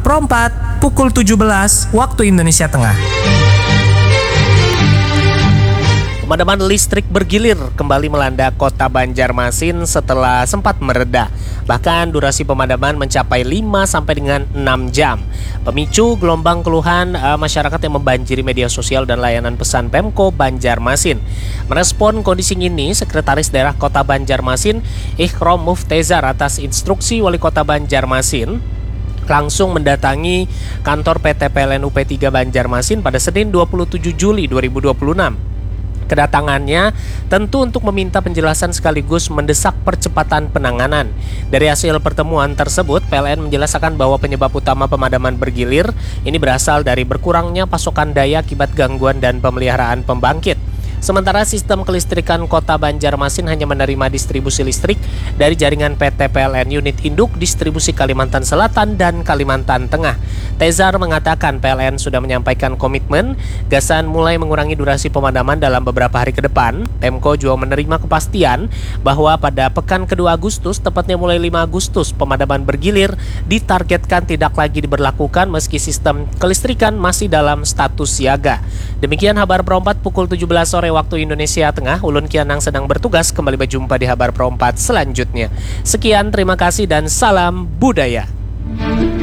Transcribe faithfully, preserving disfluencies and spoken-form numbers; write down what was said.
Perempat, pukul tujuh belas waktu Indonesia Tengah. Pemadaman listrik bergilir kembali melanda kota Banjarmasin setelah sempat mereda. Bahkan durasi pemadaman mencapai lima sampai dengan enam jam. Pemicu gelombang keluhan uh, masyarakat yang membanjiri media sosial dan layanan pesan Pemko Banjarmasin. Merespon kondisi ini, Sekretaris Daerah Kota Banjarmasin, Ikhrom Muftezar, atas instruksi Wali Kota Banjarmasin, langsung mendatangi kantor P T P L N U P tiga Banjarmasin pada Senin dua puluh tujuh Juli dua ribu dua puluh enam. Kedatangannya tentu untuk meminta penjelasan sekaligus mendesak percepatan penanganan. Dari hasil pertemuan tersebut, P L N menjelaskan bahwa penyebab utama pemadaman bergilir ini berasal dari berkurangnya pasokan daya akibat gangguan dan pemeliharaan pembangkit. Sementara sistem kelistrikan Kota Banjarmasin hanya menerima distribusi listrik dari jaringan P T P L N Unit Induk Distribusi Kalimantan Selatan dan Kalimantan Tengah. Tezar mengatakan P L N sudah menyampaikan komitmen gasan mulai mengurangi durasi pemadaman dalam beberapa hari ke depan. Pemko juga menerima kepastian bahwa pada pekan kedua Agustus, tepatnya mulai lima Agustus, pemadaman bergilir ditargetkan tidak lagi diberlakukan meski sistem kelistrikan masih dalam status siaga. Demikian Habar Perempat pukul tujuh belas sore waktu Indonesia Tengah. Ulun Kianang sedang bertugas, kembali berjumpa di Habar Perempat selanjutnya. Sekian, terima kasih dan salam budaya.